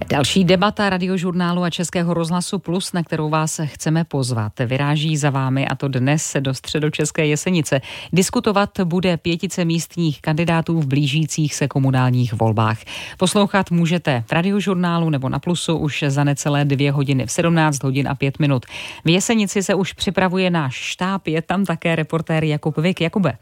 Další debata Radiožurnálu a Českého rozhlasu Plus, na kterou vás chceme pozvat, vyráží za vámi, a to dnes do Středočeské Jesenice. Diskutovat bude 5 místních kandidátů v blížících se komunálních volbách. Poslouchat můžete v Radiožurnálu nebo na Plusu už za necelé 2 hodiny, v 17 hodin a 5 minut. V Jesenici se už připravuje náš štáb, je tam také reportér Jakub Vik. Jakube.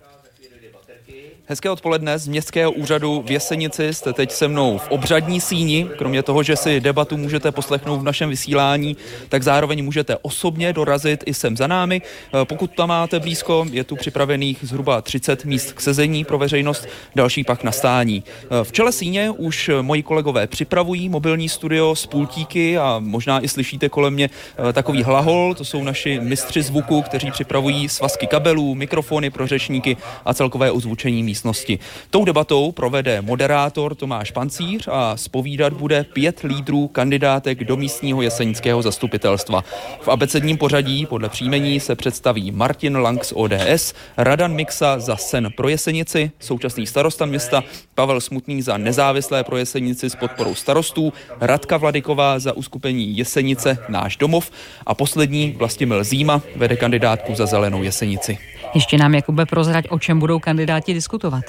Hezké odpoledne z Městského úřadu v Jesenici. Jste teď se mnou v obřadní síni. Kromě toho, že si debatu můžete poslechnout v našem vysílání, tak zároveň můžete osobně dorazit i sem za námi. Pokud tam máte blízko, je tu připravených zhruba 30 míst k sezení pro veřejnost, další pak na stání. V čele síně už moji kolegové připravují mobilní studio s pultíky a možná i slyšíte kolem mě takový hlahol. To jsou naši mistři zvuku, kteří připravují svazky kabelů, mikrofony pro řečníky a celkové ozvučení místnosti. Tou debatou provede moderátor Tomáš Pancíř a zpovídat bude 5 lídrů kandidátek do místního jesenického zastupitelstva. V abecedním pořadí podle příjmení se představí Martin Lang z ODS, Radan Miksa za Sen pro Jesenici, současný starosta města, Pavel Smutný za Nezávislé pro Jesenici s podporou starostů, Radka Vladyková za uskupení Jesenice Náš domov a poslední Vlastimil Zíma vede kandidátku za Zelenou Jesenici. Ještě nám, Jakube, prozrať, o čem budou kandidáti diskutovat.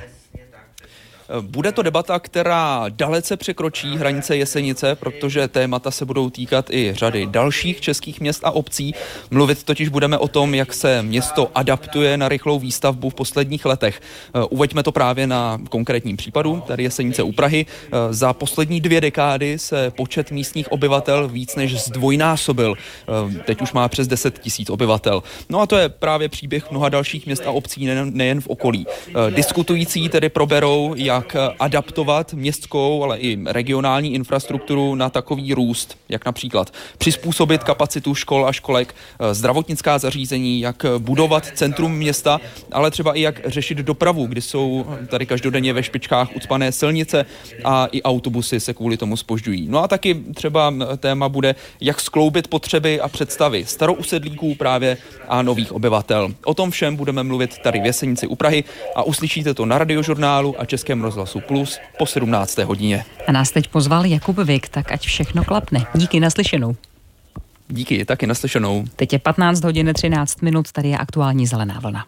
Bude to debata, která dalece překročí hranice Jesenice, protože témata se budou týkat i řady dalších českých měst a obcí. Mluvit totiž budeme o tom, jak se město adaptuje na rychlou výstavbu v posledních letech. Uveďme to právě na konkrétním případu, tady Jesenice u Prahy. Za poslední 2 dekády se počet místních obyvatel víc než zdvojnásobil. Teď už má přes 10 000 obyvatel. No a to je právě příběh mnoha dalších měst a obcí, nejen v okolí. Diskutující tedy proberou, jak adaptovat městskou, ale i regionální infrastrukturu na takový růst, jak například přizpůsobit kapacitu škol a školek, zdravotnická zařízení, jak budovat centrum města, ale třeba i jak řešit dopravu, kdy jsou tady každodenně ve špičkách ucpané silnice a i autobusy se kvůli tomu zpožďují. No a taky třeba téma bude, jak skloubit potřeby a představy starousedlíků právě a nových obyvatel. O tom všem budeme mluvit tady v Jesenici u Prahy a uslyšíte to na Radiožurnálu a Českém rozhlasu Plus po 17. hodině. A nás teď pozval Jakub Vik, tak ať všechno klapne. Díky, naslyšenou. Díky, taky naslyšenou. Teď je 15 hodin 13 minut, tady je aktuální Zelená vlna.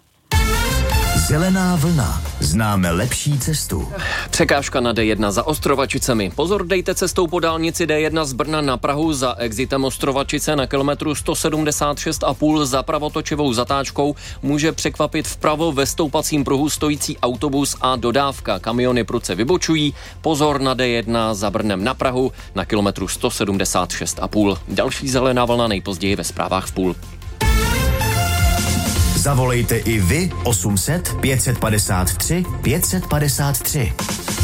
Zelená vlna. Známe lepší cestu. Překážka na D1 za Ostrovačicemi. Pozor, dejte cestou po dálnici D1 z Brna na Prahu za exitem Ostrovačice na kilometru 176,5 za pravotočivou zatáčkou. Může překvapit vpravo ve stoupacím pruhu stojící autobus a dodávka. Kamiony prudce vybočují. Pozor na D1 za Brnem na Prahu na kilometru 176,5. Další Zelená vlna nejpozději ve zprávách v 5:30. Zavolejte i vy 800 553 553.